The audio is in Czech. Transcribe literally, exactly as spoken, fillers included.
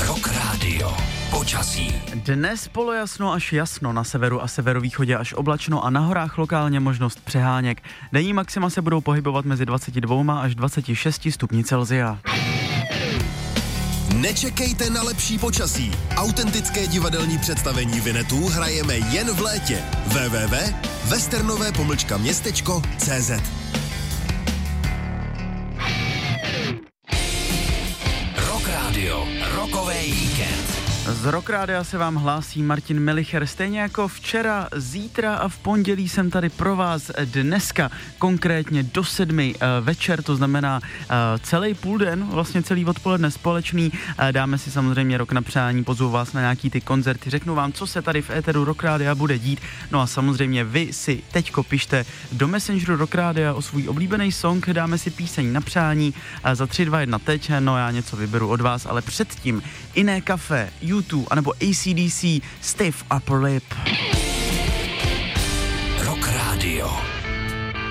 Rock Radio. Počasí. Dnes polojasno až jasno, na severu a severovýchodě až oblačno a na horách lokálně možnost přeháněk. Denní maxima se budou pohybovat mezi dvacet dva až dvacet šest stupni Celsia. Nečekejte na lepší počasí. Autentické divadelní představení Vinetů hrajeme jen v létě. w w w tečka westernové pomlčka městečko tečka c z Rock Radio. Rokový víkend. Z Rock Rádia se vám hlásí Martin Melicher, stejně jako včera, zítra a v pondělí jsem tady pro vás dneska, konkrétně do sedmi večer, to znamená celý půl den, vlastně celý odpoledne společný, dáme si samozřejmě rok na přání, pozvu vás na nějaký ty koncerty, řeknu vám, co se tady v éteru Rock Rádia bude dít, no a samozřejmě vy si teďko pište do Messengeru Rock Rádia o svůj oblíbený song, dáme si píseň na přání, za tři, dva, jedna teď, no já něco vyberu od vás, ale předtím Iné kafe, U dva anebo A C D C, Stiff Upper Lip. Rock Radio.